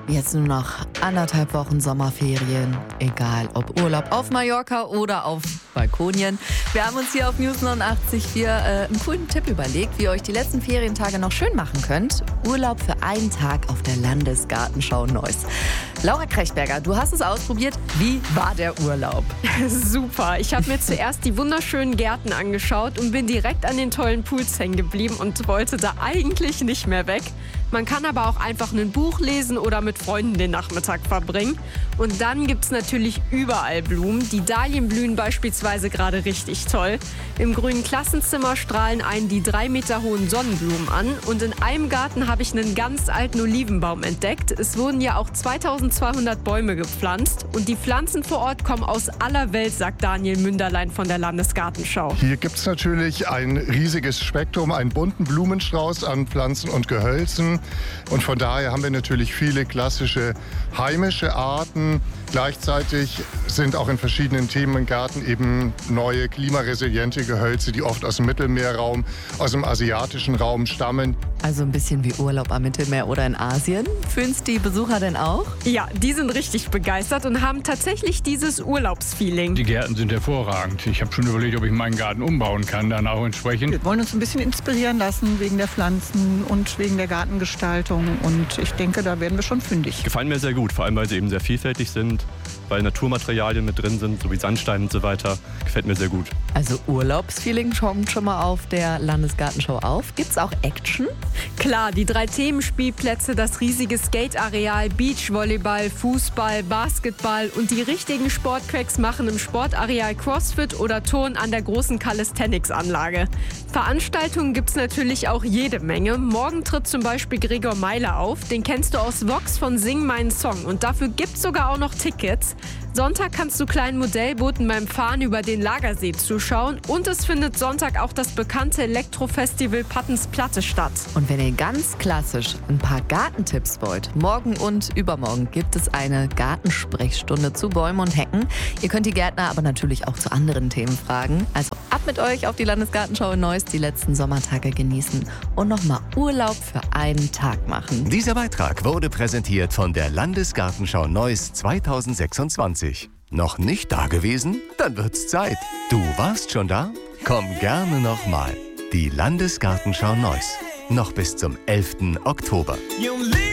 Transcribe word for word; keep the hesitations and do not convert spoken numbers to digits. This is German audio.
Jetzt nur noch anderthalb Wochen Sommerferien, egal ob Urlaub auf Mallorca oder auf Balkonien. Wir haben uns hier auf News neunundachtzig Komma vier äh, einen coolen Tipp überlegt, wie ihr euch die letzten Ferientage noch schön machen könnt. Urlaub für einen Tag auf der Landesgartenschau Neuss. Laura Krechberger, du hast es ausprobiert. Wie war der Urlaub? Super. Ich habe mir zuerst die wunderschönen Gärten angeschaut und bin direkt an den tollen Pools hängen geblieben und wollte da eigentlich nicht mehr weg. Man kann aber auch einfach ein Buch lesen oder mit Freunden den Nachmittag verbringen. Und dann gibt es natürlich überall Blumen. Die Dahlien blühen beispielsweise gerade richtig toll. Im grünen Klassenzimmer strahlen einen die drei Meter hohen Sonnenblumen an. Und in einem Garten habe ich einen ganz alten Olivenbaum entdeckt. Es wurden ja auch zweitausendzweihundert Bäume gepflanzt. Und die Pflanzen vor Ort kommen aus aller Welt, sagt Daniel Münderlein von der Landesgartenschau. Hier gibt es natürlich ein riesiges Spektrum, einen bunten Blumenstrauß an Pflanzen und Gehölzen. Und von daher haben wir natürlich viele klassische heimische Arten. Gleichzeitig sind auch in verschiedenen Themengärten eben neue klimaresiliente Gehölze, die oft aus dem Mittelmeerraum, aus dem asiatischen Raum stammen. Also ein bisschen wie Urlaub am Mittelmeer oder in Asien. Fühlen es die Besucher denn auch? Ja, die sind richtig begeistert und haben tatsächlich dieses Urlaubsfeeling. Die Gärten sind hervorragend. Ich habe schon überlegt, ob ich meinen Garten umbauen kann, dann auch entsprechend. Wir wollen uns ein bisschen inspirieren lassen wegen der Pflanzen und wegen der Gartengestaltung. Und ich denke, da werden wir schon fündig. Gefallen mir sehr gut, vor allem weil sie eben sehr vielfältig sind, weil Naturmaterialien mit drin sind, so wie Sandstein und so weiter. Gefällt mir sehr gut. Also Urlaubsfeeling kommt schon mal auf der Landesgartenschau auf. Gibt's auch Action? Klar, die drei Themenspielplätze, das riesige Skateareal, Beachvolleyball, Fußball, Basketball und die richtigen Sportcracks machen im Sportareal Crossfit oder Turnen an der großen Calisthenics-Anlage. Veranstaltungen gibt's natürlich auch jede Menge. Morgen tritt zum Beispiel Gregor Meiler auf. Den kennst du aus Vox von Sing meinen Song. Und dafür gibt's sogar auch noch Tickets. Sonntag kannst du kleinen Modellbooten beim Fahren über den Lagersee zuschauen. Und es findet Sonntag auch das bekannte Elektrofestival Pattens Platte statt. Und wenn ihr ganz klassisch ein paar Gartentipps wollt, morgen und übermorgen gibt es eine Gartensprechstunde zu Bäumen und Hecken. Ihr könnt die Gärtner aber natürlich auch zu anderen Themen fragen. Also ab mit euch auf die Landesgartenschau in Neuss, die letzten Sommertage genießen und nochmal Urlaub für einen Tag machen. Dieser Beitrag wurde präsentiert von der Landesgartenschau Neuss zweitausendsechsundzwanzig. Noch nicht da gewesen? Dann wird's Zeit. Du warst schon da? Komm gerne nochmal. Die Landesgartenschau Neuss. Noch bis zum elften Oktober.